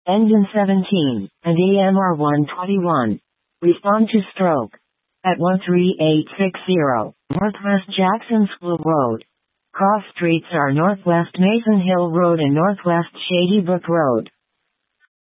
engine 17, and AMR 121. Respond to stroke. At 13860, Northwest Jackson School Road. Cross streets are Northwest Mason Hill Road and Northwest Shady Brook Road.